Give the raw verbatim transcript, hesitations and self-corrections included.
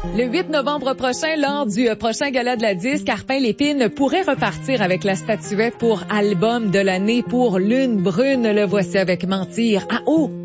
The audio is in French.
Le huit novembre prochain, lors du prochain gala de la disque, Arpin Lépine pourrait repartir avec la statuette pour album de l'année pour Lune Brune. Le voici avec Mentir à eau.